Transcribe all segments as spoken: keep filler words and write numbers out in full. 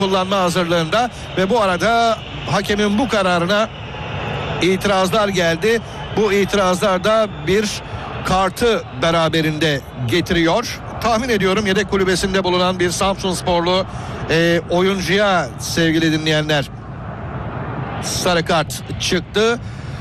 kullanma hazırlığında ve bu arada hakemin bu kararına itirazlar geldi. Bu itirazlar da bir kartı beraberinde getiriyor. Tahmin ediyorum yedek kulübesinde bulunan bir Samsunsporlu e, oyuncuya sevgili dinleyenler sarı kart çıktı.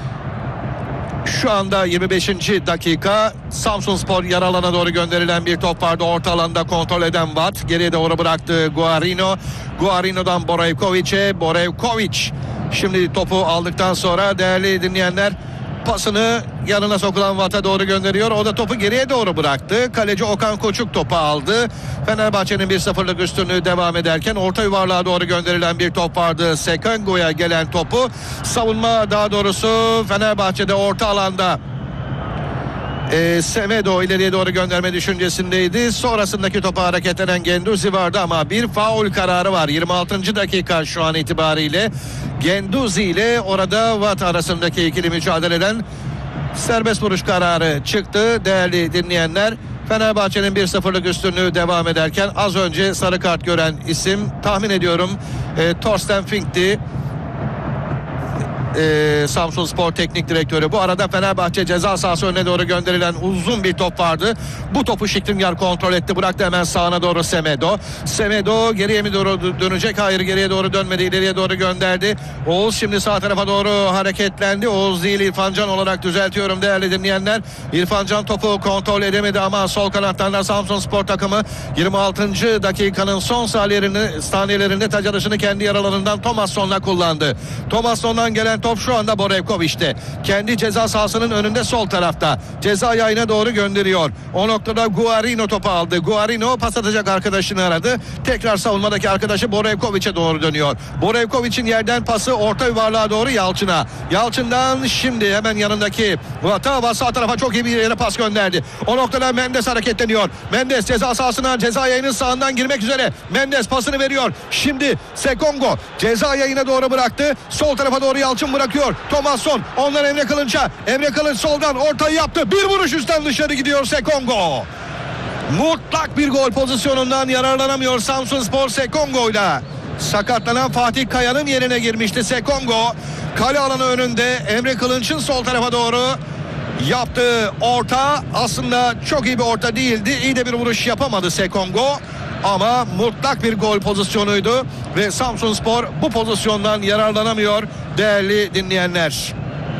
Şu anda yirmi beşinci dakika. Samsunspor yarı alana doğru gönderilen bir top vardı. Orta alanda kontrol eden Watt. Geriye doğru bıraktı Guarino. Guarino'dan Borevkovic'e. Borevkovic şimdi topu aldıktan sonra değerli dinleyenler pasını yanına sokulan Watt'a doğru gönderiyor. O da topu geriye doğru bıraktı. Kaleci Okan Koçuk topu aldı. Fenerbahçe'nin bir sıfırlık üstünlüğü devam ederken orta yuvarlığa doğru gönderilen bir top vardı. Sekongo'ya gelen topu savunma, daha doğrusu Fenerbahçe'de orta alanda e, Semedo ileriye doğru gönderme düşüncesindeydi. Sonrasındaki topa hareketlenen Genduzi vardı ama bir faul kararı var. yirmi altıncı dakika şu an itibariyle. Genduzi ile orada Watt arasındaki ikili mücadeleden serbest vuruş kararı çıktı değerli dinleyenler. Fenerbahçe'nin bir sıfırlık üstünlüğü devam ederken az önce sarı kart gören isim tahmin ediyorum e, Thorsten Fink'ti. Ee, Samsunspor Teknik Direktörü. Bu arada Fenerbahçe ceza sahası önüne doğru gönderilen uzun bir top vardı. Bu topu Skriniar kontrol etti. Bıraktı hemen sağına doğru Semedo. Semedo geriye mi doğru dönecek? Hayır, geriye doğru dönmedi. İleriye doğru gönderdi. Oğuz şimdi sağ tarafa doğru hareketlendi. Oğuz değil, İrfan Can olarak düzeltiyorum değerli dinleyenler. İrfan Can topu kontrol edemedi ama sol kanattan da Samsunspor takımı yirmi altıncı dakikanın son saniyelerinde, saniyelerinde taç atışını kendi yaralarından Thomasson'la kullandı. Thomasson'dan gelen top şu anda Borevkovic'te. Kendi ceza sahasının önünde sol tarafta. Ceza yayına doğru gönderiyor. O noktada Guarino topu aldı. Guarino pas atacak arkadaşını aradı. Tekrar savunmadaki arkadaşı Borevkovic'e doğru dönüyor. Borevkovic'in yerden pası orta yuvarlığa doğru Yalçın'a. Yalçın'dan şimdi hemen yanındaki Watt'a, sağ tarafa çok iyi bir yere pas gönderdi. O noktada Mendes hareketleniyor. Mendes ceza sahasına, ceza yayının sağından girmek üzere. Mendes pasını veriyor. Şimdi Sekongo ceza yayına doğru bıraktı. Sol tarafa doğru Yalçın bırakıyor. Thomasson ondan Emre Kılınç'a. Emre Kılınç soldan ortayı yaptı. Bir vuruş üstten dışarı gidiyor Sekongo. Mutlak bir gol pozisyonundan yararlanamıyor Samsunspor Sekongo'yla. Sakatlanan Fatih Kaya'nın yerine girmişti Sekongo. Kale alanı önünde Emre Kılınç'ın sol tarafa doğru yaptığı orta aslında çok iyi bir orta değildi. İyi de bir vuruş yapamadı Sekongo. Ama mutlak bir gol pozisyonuydu ve Samsunspor bu pozisyondan yararlanamıyor değerli dinleyenler.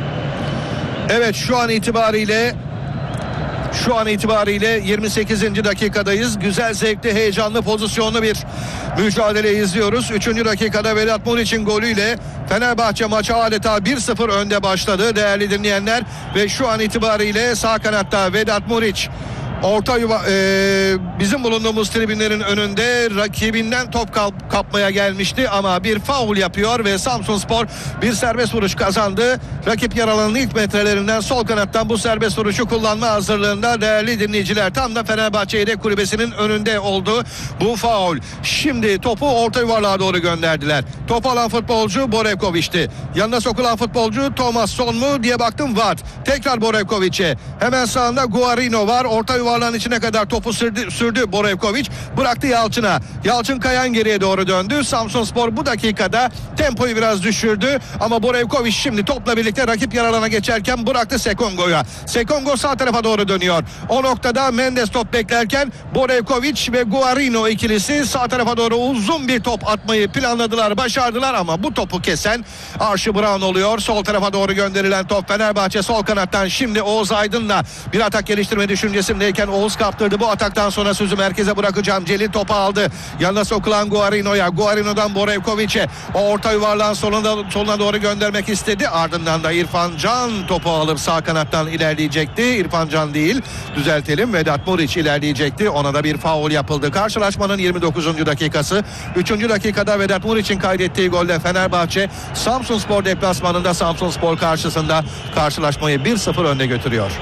Evet, şu an itibariyle şu an itibariyle yirmi sekizinci dakikadayız. Güzel, zevkli, heyecanlı, pozisyonlu bir mücadele izliyoruz. üçüncü dakikada Vedat Muriç'in golüyle Fenerbahçe maçı adeta bir sıfır önde başladı değerli dinleyenler ve şu an itibariyle sağ kanatta Vedat Muriç orta yuva, e, bizim bulunduğumuz tribünlerin önünde rakibinden top kap, kapmaya gelmişti ama bir faul yapıyor ve Samsunspor bir serbest vuruş kazandı. Rakip yer alanın ilk metrelerinden sol kanattan bu serbest vuruşu kullanma hazırlığında değerli dinleyiciler. Tam da Fenerbahçe yedek kulübesinin önünde oldu bu faul. Şimdi topu orta yuvarlığa doğru gönderdiler. Topu alan futbolcu Borevkovic'ti. Yanına sokulan futbolcu Thomasson mu diye baktım, var. Tekrar Borevkovic'e. Hemen sağında Guarino var. Orta yuvarlığa Varlığın içine kadar topu sürdü, sürdü Borevkovic. Bıraktı Yalçın'a. Yalçın kayan geriye doğru döndü. Samsunspor bu dakikada tempoyu biraz düşürdü. Ama Borevkovic şimdi topla birlikte rakip yer alana geçerken bıraktı Sekongo'ya. Sekongo sağ tarafa doğru dönüyor. O noktada Mendes top beklerken Borevkovic ve Guarino ikilisi sağ tarafa doğru uzun bir top atmayı planladılar, başardılar ama bu topu kesen Archie Brown oluyor. Sol tarafa doğru gönderilen top Fenerbahçe sol kanattan şimdi Oğuz Aydın'la bir atak geliştirme düşüncesindeyken Oğuz kaptırdı. Bu ataktan sonra sözü merkeze bırakacağım. Celil topu aldı. Yanına sokulan Guarino'ya. Guarino'dan Borevkovic'e. O orta yuvarlağın soluna, soluna doğru göndermek istedi. Ardından da İrfan Can topu alıp sağ kanattan ilerleyecekti. İrfan Can değil, düzeltelim. Vedat Muriç ilerleyecekti. Ona da bir faul yapıldı. Karşılaşmanın yirmi dokuzuncu dakikası. üçüncü dakikada Vedat Muriç'in kaydettiği golle Fenerbahçe Samsunspor deplasmanında Samsunspor karşısında karşılaşmayı bir sıfır önde götürüyor.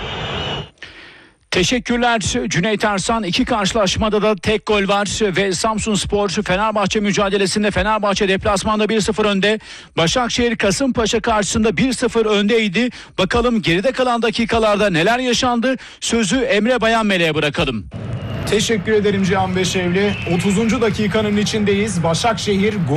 Teşekkürler Cüneyt Arslan. İki karşılaşmada da tek gol var ve Samsunspor Fenerbahçe mücadelesinde Fenerbahçe deplasmanda bir sıfır önde. Başakşehir Kasımpaşa karşısında bir sıfır öndeydi. Bakalım geride kalan dakikalarda neler yaşandı? Sözü Emre Bayanmele'ye bırakalım. Teşekkür ederim Cihan Beşevli. otuzuncu dakikanın içindeyiz. Başakşehir gol